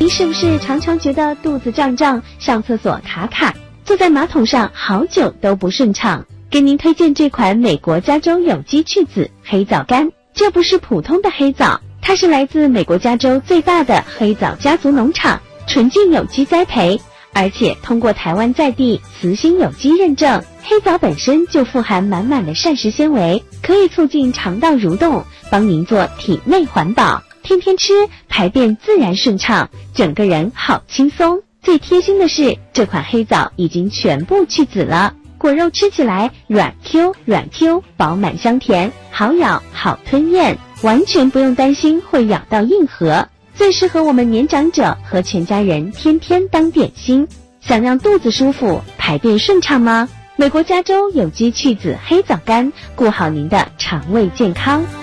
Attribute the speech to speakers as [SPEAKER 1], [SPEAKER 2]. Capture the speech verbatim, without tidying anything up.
[SPEAKER 1] 您是不是常常觉得肚子胀胀，上厕所卡卡，坐在马桶上好久都不顺畅？给您推荐这款美国加州有机去籽黑枣干。这不是普通的黑枣，它是来自美国加州最大的黑枣家族农场，纯净有机栽培，而且通过台湾在地慈心有机认证。黑枣本身就富含满满的膳食纤维，可以促进肠道蠕动，帮您做体内环保，天天吃排便自然顺畅，整个人好轻松。最贴心的是，这款黑枣已经全部去籽了，果肉吃起来软 Q 软 Q， 饱满香甜，好咬好吞咽，完全不用担心会咬到硬核，最适合我们年长者和全家人天天当点心。想让肚子舒服，排便顺畅吗？美国加州有机去籽黑枣干，顾好您的肠胃健康。